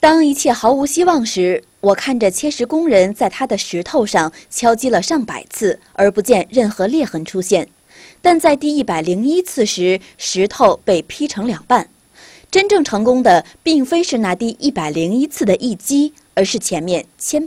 当一切毫无希望时，我看着切石工人在他的石头上敲击了上百次，而不见任何裂痕出现。但在第101次时，石头被劈成2半。真正成功的并非是那第101次的一击，而是前面千